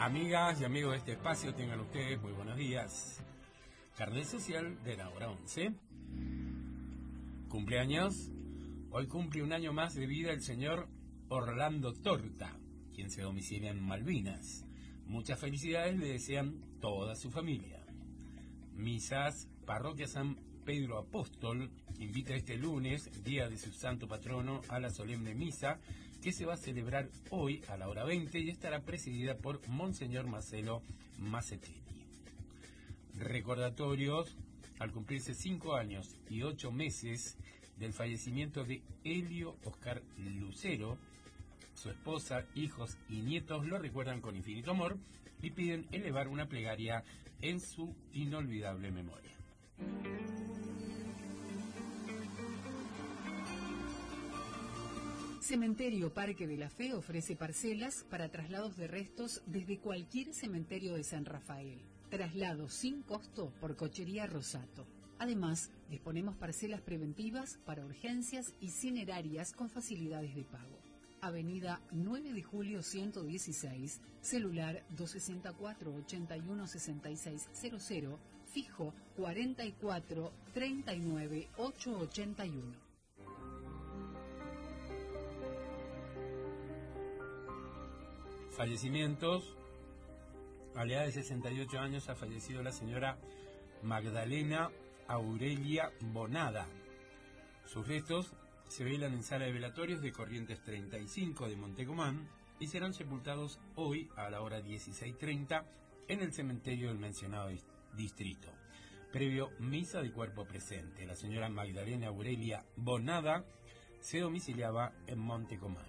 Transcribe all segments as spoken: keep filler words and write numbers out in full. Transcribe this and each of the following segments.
Amigas y amigos de este espacio, tengan ustedes muy buenos días. Carnet social de la hora once. Cumpleaños. Hoy cumple un año más de vida el señor Orlando Torta, quien se domicilia en Malvinas. Muchas felicidades le desean toda su familia. Misas, Parroquia San Pedro Apóstol invita este lunes, día de su santo patrono, a la solemne misa que se va a celebrar hoy a la hora veinte y estará presidida por Monseñor Marcelo Mazzettini. Recordatorios al cumplirse cinco años y ocho meses del fallecimiento de Helio Oscar Lucero. Su esposa, hijos y nietos lo recuerdan con infinito amor y piden elevar una plegaria en su inolvidable memoria. Cementerio Parque de la Fe ofrece parcelas para traslados de restos desde cualquier cementerio de San Rafael. Traslado sin costo por Cochería Rosato. Además, disponemos parcelas preventivas para urgencias y cinerarias con facilidades de pago. Avenida nueve de julio ciento dieciséis, celular dos sesenta y cuatro, ochenta y uno, sesenta y seis cero cero, fijo cuarenta y cuatro, treinta y nueve, ochocientos ochenta y uno. Fallecimientos. A la edad de sesenta y ocho años ha fallecido la señora Magdalena Aurelia Bonada. Sus restos se velan en sala de velatorios de Corrientes treinta y cinco de Montecomán y serán sepultados hoy a la hora dieciséis treinta en el cementerio del mencionado distrito. Previo misa de cuerpo presente, la señora Magdalena Aurelia Bonada se domiciliaba en Montecomán.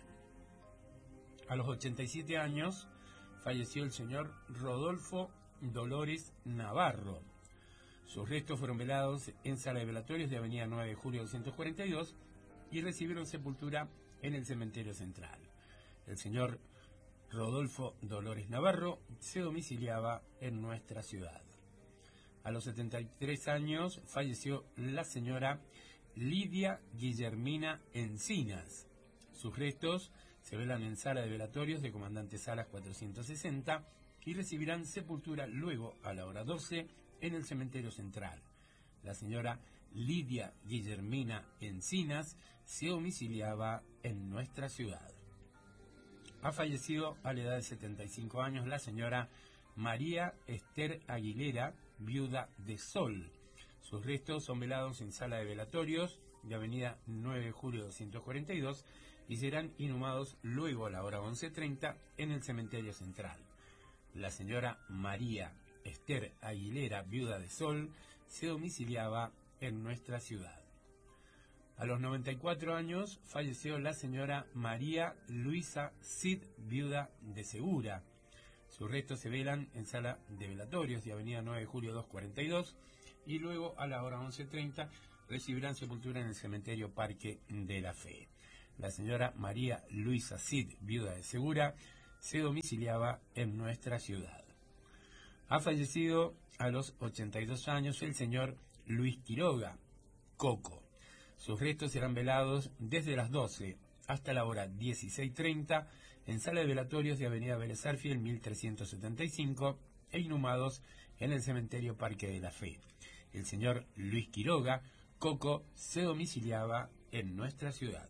A los ochenta y siete años falleció el señor Rodolfo Dolores Navarro. Sus restos fueron velados en sala de velatorios de Avenida nueve de julio doscientos cuarenta y dos y recibieron sepultura en el cementerio central. El señor Rodolfo Dolores Navarro se domiciliaba en nuestra ciudad. A los setenta y tres años falleció la señora Lidia Guillermina Encinas. Sus restos se velan en sala de velatorios de Comandante Salas cuatrocientos sesenta y recibirán sepultura luego a la hora doce en el cementerio central. La señora Lidia Guillermina Encinas se domiciliaba en nuestra ciudad. Ha fallecido a la edad de setenta y cinco años la señora María Esther Aguilera, viuda de Sol. Sus restos son velados en sala de velatorios de Avenida nueve de julio doscientos cuarenta y dos y serán inhumados luego a la hora once treinta en el cementerio central. La señora María Esther Aguilera, viuda de Sol, se domiciliaba en nuestra ciudad. A los noventa y cuatro años falleció la señora María Luisa Cid, viuda de Segura. Sus restos se velan en sala de velatorios de Avenida nueve de julio doscientos cuarenta y dos y luego a la hora once treinta recibirán sepultura en el cementerio Parque de la Fe. La señora María Luisa Cid, viuda de Segura, se domiciliaba en nuestra ciudad. Ha fallecido a los ochenta y dos años el señor Luis Quiroga, Coco. Sus restos serán velados desde las doce hasta la hora dieciséis treinta en sala de velatorios de Avenida Vélez Sarsfield mil trescientos setenta y cinco e inhumados en el cementerio Parque de la Fe. El señor Luis Quiroga, Coco, se domiciliaba en nuestra ciudad.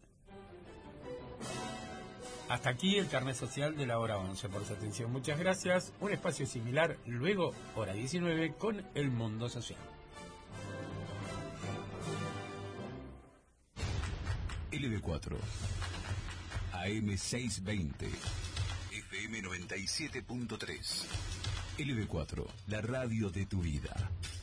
Hasta aquí el carnet social de la hora once. Por su atención, muchas gracias. Un espacio similar luego, hora diecinueve, con El Mundo Social. L B cuatro, A M seiscientos veinte, F M noventa y siete punto tres. L B cuatro, la radio de tu vida.